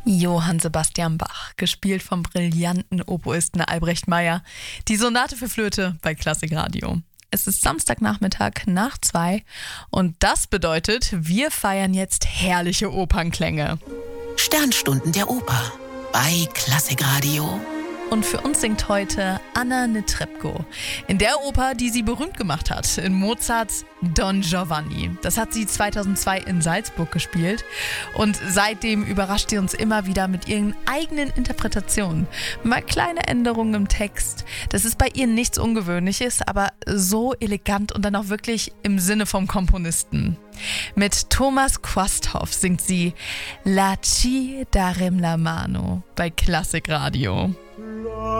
Johann Sebastian Bach, gespielt vom brillanten Oboisten Albrecht Meyer. Die Sonate für Flöte bei Klassikradio. Es ist Samstagnachmittag nach 2 und das bedeutet, wir feiern jetzt herrliche Opernklänge. Sternstunden der Oper bei Klassikradio. Und für uns singt heute Anna Netrebko in der Oper, die sie berühmt gemacht hat, in Mozarts Don Giovanni. Das hat sie 2002 in Salzburg gespielt und seitdem überrascht sie uns immer wieder mit ihren eigenen Interpretationen. Mal kleine Änderungen im Text. Das ist bei ihr nichts Ungewöhnliches, aber so elegant und dann auch wirklich im Sinne vom Komponisten. Mit Thomas Quasthoff singt sie La Ci darem la mano bei Klassikradio.